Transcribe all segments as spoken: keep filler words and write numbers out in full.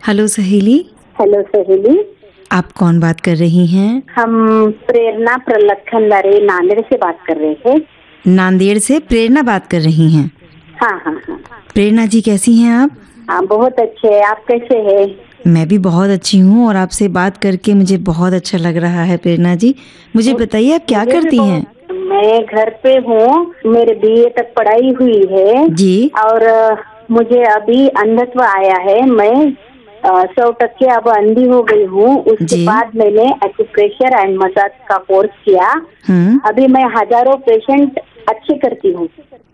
Hello सहेली। Hello सहेली। आप कौन बात कर रही हैं? हम प्रेरणा प्रलखनदारे नांदेड़ से बात कर रहे थे। नांदेड़ से प्रेरणा बात कर रही हैं? हाँ हाँ हाँ। प्रेरणा जी कैसी हैं आप? हाँ बहुत अच्छे हैं, आप कैसे हैं? मैं भी बहुत अच्छी हूँ और आपसे बात करके मुझे बहुत अच्छा लग रहा है। प्रेरणा जी मुझे बताइए आप क्या करती हैं? मैं घर पे हूँ, मेरे बीए तक पढ़ाई हुई है जी। और अ, मुझे अभी अंधत्व आया है। मैं सौ टक्के अब अंधी हो गई हूँ। उसके बाद मैंने एक्यूप्रेशर एंड मसाज का कोर्स किया। अभी मैं हजारों पेशेंट अच्छे करती हूँ।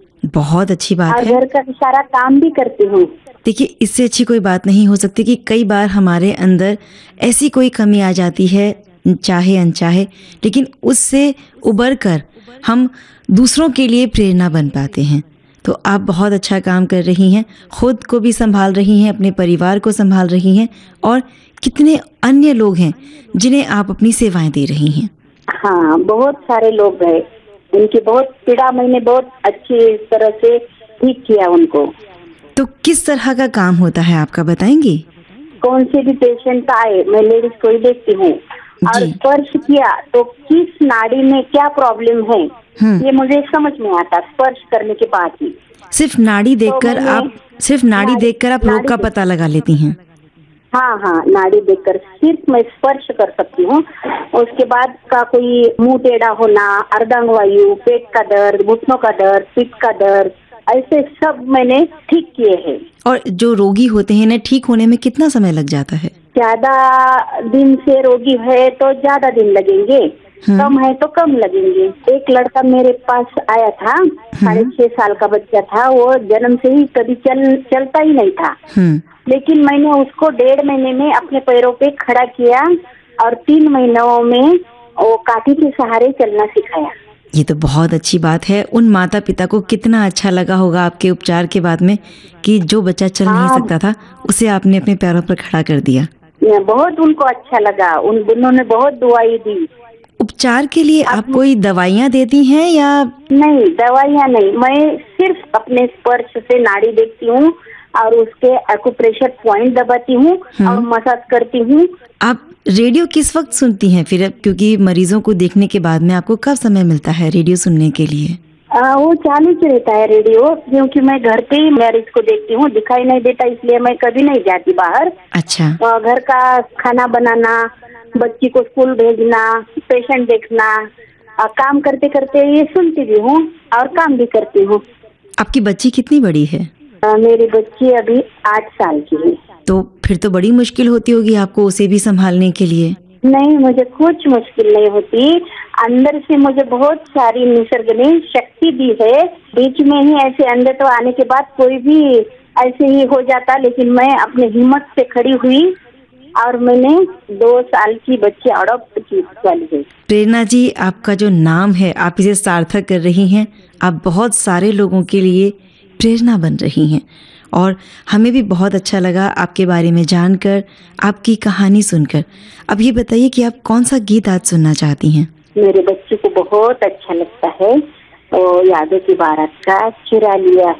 बहुत अच्छी बात और है। घर का सारा काम भी करती हूँ। देखिए इससे अच्छी कोई बात नहीं हो सकती कि कई बार हमारे अंदर ऐसी कोई कमी आ जाती है, चाहे अनचाहे, लेकिन उससे उबर कर हम दूसरों के लिए प्रेरणा बन पाते हैं। तो आप बहुत अच्छा काम कर रही हैं, खुद को भी संभाल रही हैं, अपने परिवार को संभाल रही हैं और कितने अन्य लोग हैं जिन्हें आप अपनी सेवाएं दे रही हैं। हाँ बहुत सारे लोग हैं, उनकी बहुत पीड़ा मैंने बहुत अच्छी तरह से ठीक किया उनको। तो किस तरह का काम होता है आपका, बताएंगी? कौन से भी पेशेंट आए मैं लेडीज को ही देखती हूँ और स्पर्श किया तो किस नाड़ी में क्या प्रॉब्लम है ये मुझे समझ में आता स्पर्श करने के बाद ही। सिर्फ नाड़ी देखकर तो आप सिर्फ नाड़ी देखकर आप रोग का पता लगा लेती हैं? हाँ हाँ नाड़ी देखकर सिर्फ मैं स्पर्श कर सकती हूँ। उसके बाद का कोई मुंह टेढ़ा होना, अर्धांगवायु, पेट का दर्द, घुटनों का दर्द, पीठ का दर्द, ऐसे सब मैंने ठीक किए हैं। और जो रोगी होते हैं ना, ठीक होने में कितना समय लग जाता है? ज्यादा दिन से रोगी है तो ज्यादा दिन लगेंगे, कम है तो कम लगेंगे। एक लड़का मेरे पास आया था, साढ़े छह साल का बच्चा था, वो जन्म से ही कभी चल चलता ही नहीं था, लेकिन मैंने उसको डेढ़ महीने में अपने पैरों पे खड़ा किया और तीन महीनों में वो काठी के सहारे चलना सिखाया। ये तो बहुत अच्छी बात है। उन माता पिता को कितना अच्छा लगा होगा आपके उपचार के बाद में कि जो बच्चा चल हाँ, नहीं सकता था उसे आपने अपने पैरों पर खड़ा कर दिया। बहुत उनको अच्छा लगा, उन दोनों ने बहुत दुआई दी। उपचार के लिए आप कोई दवाइयाँ देती हैं या? नहीं दवाइयाँ नहीं, मैं सिर्फ अपने स्पर्श से नाड़ी देखती हूँ और उसके एक्यूप्रेशर पॉइंट दबाती हूँ और मसाज करती हूँ। आप रेडियो किस वक्त सुनती हैं फिर, क्योंकि मरीजों को देखने के बाद में आपको कब समय मिलता है रेडियो सुनने के लिए? आ, वो चालू ही रहता है रेडियो, क्योंकि मैं घर पे ही मरीज को देखती हूँ, दिखाई नहीं देता इसलिए मैं कभी नहीं जाती बाहर। अच्छा। आ, घर का खाना बनाना, बच्ची को स्कूल भेजना, पेशेंट देखना, आ, काम करते करते ये सुनती भी हूँ और काम भी करती हूँ। आपकी बच्ची कितनी बड़ी है? आ, मेरी बच्ची अभी आठ साल की है। तो फिर तो बड़ी मुश्किल होती होगी आपको उसे भी संभालने के लिए? नहीं मुझे कुछ मुश्किल नहीं होती, अंदर से मुझे बहुत सारी निसर्ग ने शक्ति दी है। बीच में ही ऐसे अंदर तो आने के बाद कोई भी ऐसे ही हो जाता, लेकिन मैं अपने हिम्मत से खड़ी हुई और मैंने दो साल की बच्ची अडॉप्ट की वाली है। प्रेरणा जी आपका जो नाम है आप इसे सार्थक कर रही हैं, आप बहुत सारे लोगों के लिए प्रेरणा बन रही हैं और हमें भी बहुत अच्छा लगा आपके बारे में जानकर, आपकी कहानी सुनकर। अब ये बताइए कि आप कौन सा गीत आज सुनना चाहती हैं? मेरे बच्चे को बहुत अच्छा लगता है, वो यादों की बारात का चुरा लिया